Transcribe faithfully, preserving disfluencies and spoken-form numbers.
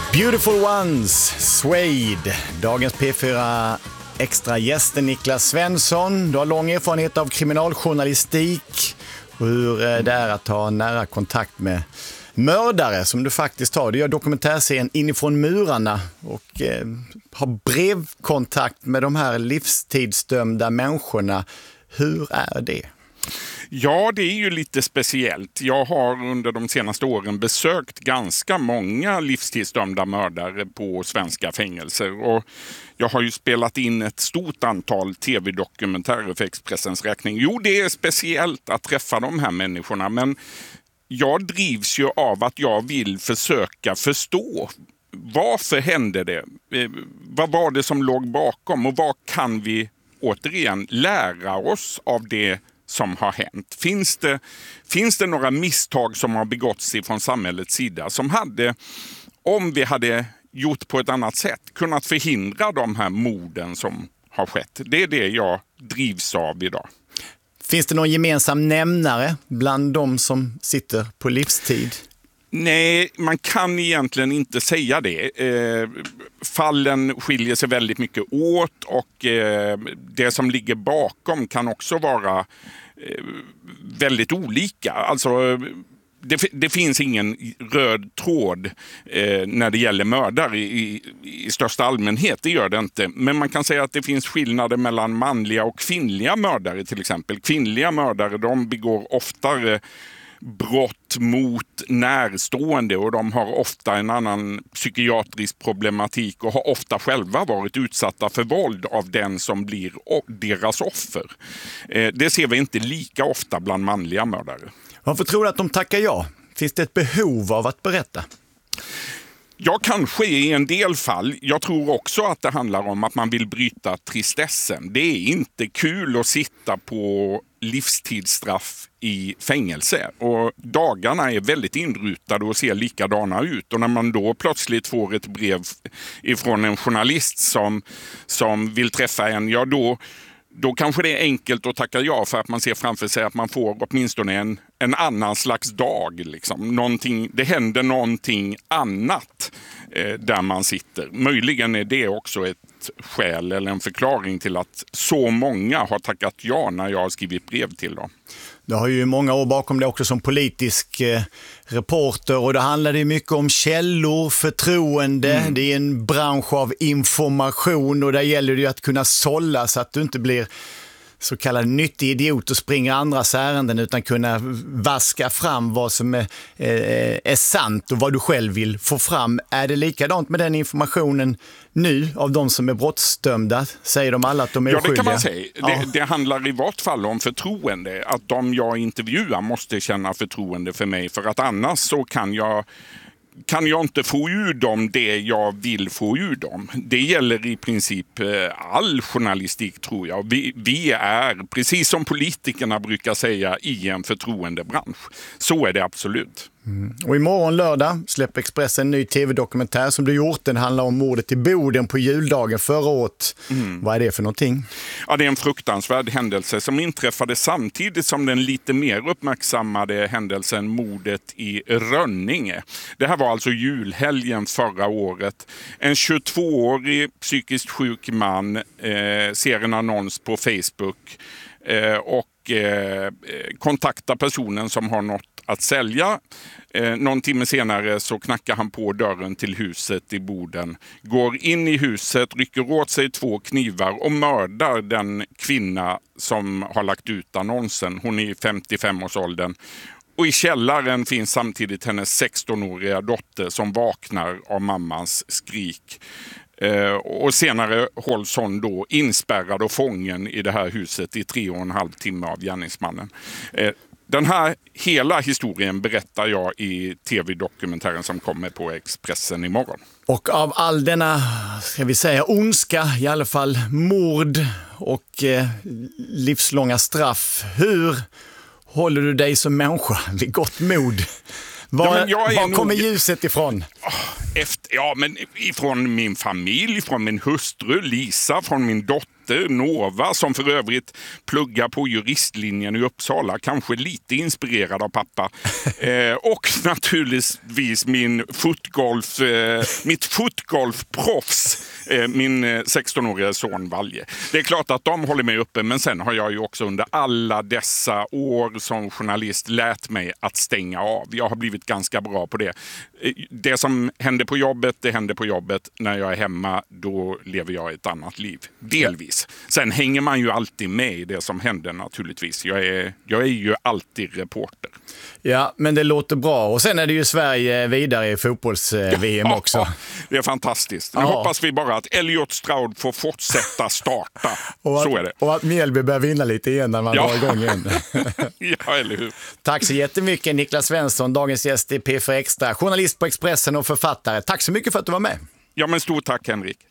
Beautiful Ones, Suede. Dagens P fyra extra gästen Niklas Svensson. Du har lång erfarenhet av kriminaljournalistik och hur det är att ha nära kontakt med mördare som du faktiskt har. Du gör dokumentärserien Inifrån murarna och eh, har brevkontakt med de här livstidsdömda människorna. Hur är det? Ja, det är ju lite speciellt. Jag har under de senaste åren besökt ganska många livstidsdömda mördare på svenska fängelser. Och jag har ju spelat in ett stort antal tv-dokumentärer för Expressens räkning. Jo, det är speciellt att träffa de här människorna, men jag drivs ju av att jag vill försöka förstå. Varför hände det? Vad var det som låg bakom? Och vad kan vi återigen lära oss av det som har hänt? Finns det, finns det några misstag som har begåtts från samhällets sida som hade, om vi hade gjort på ett annat sätt, kunnat förhindra de här morden som har skett? Det är det jag drivs av idag. Finns det någon gemensam nämnare bland de som sitter på livstid? Nej, man kan egentligen inte säga det. Eh, fallen skiljer sig väldigt mycket åt och eh, det som ligger bakom kan också vara eh, väldigt olika. Alltså, det, det finns ingen röd tråd eh, när det gäller mördare i, i, i största allmänhet, det gör det inte. Men man kan säga att det finns skillnader mellan manliga och kvinnliga mördare till exempel. Kvinnliga mördare, de begår oftare brott mot närstående och de har ofta en annan psykiatrisk problematik och har ofta själva varit utsatta för våld av den som blir deras offer. Det ser vi inte lika ofta bland manliga mördare. Varför tror du att de tackar ja? Finns det ett behov av att berätta? Ja, kanske i en del fall. Jag tror också att det handlar om att man vill bryta tristessen. Det är inte kul att sitta på livstidsstraff i fängelse och dagarna är väldigt inrutade och ser likadana ut. Och när man då plötsligt får ett brev ifrån en journalist som, som vill träffa en, ja då Då kanske det är enkelt att tacka ja för att man ser framför sig att man får åtminstone en, en annan slags dag. Liksom. Någonting, det händer någonting annat eh, där man sitter. Möjligen är det också ett skäl eller en förklaring till att så många har tackat ja när jag har skrivit brev till dem. Du har ju många år bakom det också som politisk eh, reporter och det handlar ju mycket om källor, förtroende. Mm. Det är en bransch av information och där gäller det ju att kunna sålla så att du inte blir så kallad nyttig idiot och springer andras ärenden utan kunna vaska fram vad som är, eh, är sant och vad du själv vill få fram. Är det likadant med den informationen nu av de som är brottsdömda? Säger de alla att de är oskyldiga? Ja, det kan man säga. Ja. Det, det handlar i vart fall om förtroende. Att de jag intervjuar måste känna förtroende för mig för att annars så kan jag kan jag inte få ur dem det jag vill få ur dem. Det gäller i princip all journalistik tror jag. Vi, vi är, precis som politikerna brukar säga, i en förtroendebransch. Så är det absolut. Mm. Och imorgon lördag släpper Expressen en ny tv-dokumentär som du gjort. Den handlar om mordet i Boden på juldagen förra året. Mm. Vad är det för någonting? Ja, det är en fruktansvärd händelse som inträffade samtidigt som den lite mer uppmärksammade händelsen mordet i Rönninge. Det här var alltså julhelgen förra året. En tjugotvåårig psykiskt sjuk man eh, ser en annons på Facebook eh, och eh, kontaktar personen som har något att sälja. Eh, någon timme senare så knackar han på dörren till huset i Boden. Går in i huset, rycker åt sig två knivar och mördar den kvinna som har lagt ut annonsen. Hon är i femtiofemårsåldern. Och i källaren finns samtidigt hennes sextonåriga dotter som vaknar av mammans skrik. Eh, och senare hålls hon då inspärrad och fången i det här huset i tre och en halv timme av gärningsmannen. Eh, Den här hela historien berättar jag i tv-dokumentären som kommer på Expressen imorgon. Och av all denna, ska vi säga, ondska, i alla fall mord och eh, livslånga straff, hur håller du dig som människa vid gott mod? Var, ja, var nog... kommer ljuset ifrån? Efter, ja, men ifrån min familj, från min hustru Lisa, från min dotter Nova, som för övrigt pluggar på juristlinjen i Uppsala, kanske lite inspirerad av pappa. Eh, och naturligtvis min fotgolf, eh, mitt fotgolfproffs, eh, min sexton-åriga son Valje. Det är klart att de håller mig uppe, men sen har jag ju också under alla dessa år som journalist lärt mig att stänga av. Jag har blivit ganska bra på det. Det som händer på jobbet, det händer på jobbet. När jag är hemma, då lever jag ett annat liv. Delvis. Sen hänger man ju alltid med i det som händer naturligtvis. Jag är, jag är ju alltid reporter. Ja, men det låter bra. Och sen är det ju Sverige vidare i fotbolls-V M ja, också. Det är fantastiskt. Nu ja. hoppas vi bara att Elliot Stroud får fortsätta starta. och att, Så är det. Och att Mjällby börjar vinna lite igen när man ja. drar igång igen. Ja, eller hur? Tack så jättemycket Niklas Svensson, dagens gäst i P fyra Extra. Journalist på Expressen och författare. Tack så mycket för att du var med. Ja, men stort tack Henrik.